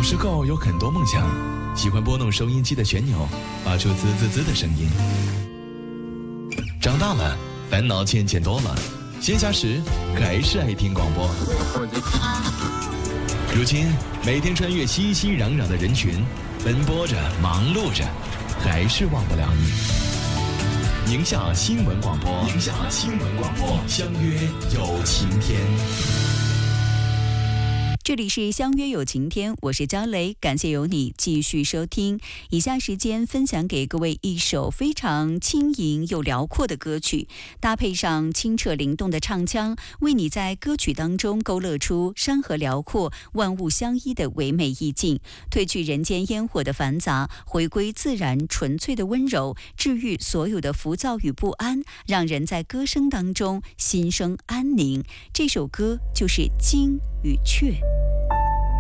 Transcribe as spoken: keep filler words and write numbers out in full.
小时候有很多梦想，喜欢拨弄收音机的旋钮，发出滋滋滋的声音。长大了，烦恼渐渐多了，闲暇时还是爱听广播。如今，每天穿越熙熙攘攘的人群，奔波着，忙碌着，还是忘不了你。宁夏新闻广播，宁夏新闻广播，相约有晴天。 这里是相约有晴天，我是焦雷，感谢有你继续收听。以下时间分享给各位一首非常轻盈又辽阔的歌曲，搭配上清澈灵动的唱腔，为你在歌曲当中勾勒出山河辽阔、万物相依的唯美意境，褪去人间烟火的繁杂，回归自然纯粹的温柔，治愈所有的浮躁与不安，让人在歌声当中心生安宁。这首歌就是《鲸与雀》。